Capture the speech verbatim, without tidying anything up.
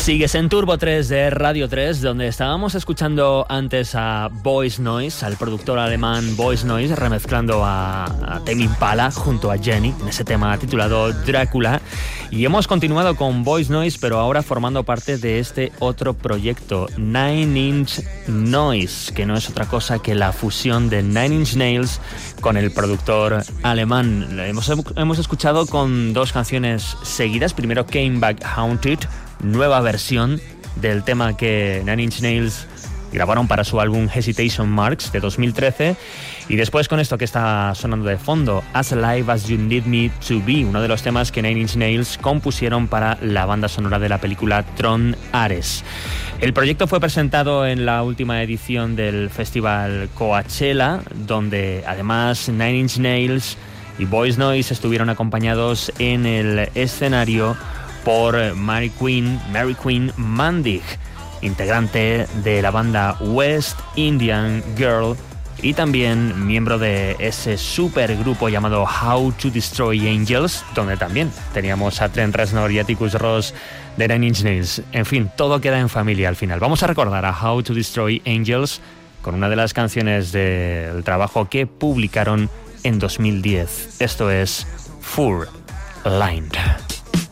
Sigues en Turbo tres de Radio tres, donde estábamos escuchando antes a Boys Noize, al productor alemán Boys Noize, remezclando a, a Tame Impala junto a Jenny en ese tema titulado Drácula. Y hemos continuado con Boys Noize, pero ahora formando parte de este otro proyecto, Nine Inch Noise, que no es otra cosa que la fusión de Nine Inch Nails con el productor alemán. Hemos, hemos escuchado con dos canciones seguidas. Primero Came Back Haunted, nueva versión del tema que Nine Inch Nails grabaron para su álbum Hesitation Marks de dos mil trece, y después con esto que está sonando de fondo, As Alive As You Need Me To Be, uno de los temas que Nine Inch Nails compusieron para la banda sonora de la película Tron Ares. El proyecto fue presentado en la última edición del festival Coachella, donde además Nine Inch Nails y Boys Noize estuvieron acompañados en el escenario por Mary Queen, Mary Queen Mandig, integrante de la banda West Indian Girl y también miembro de ese supergrupo llamado How to Destroy Angels, donde también teníamos a Trent Reznor y Atticus Ross de Nine Inch Nails. En fin, todo queda en familia al final. Vamos a recordar a How to Destroy Angels con una de las canciones del trabajo que publicaron en dos mil diez. Esto es Fur Lined.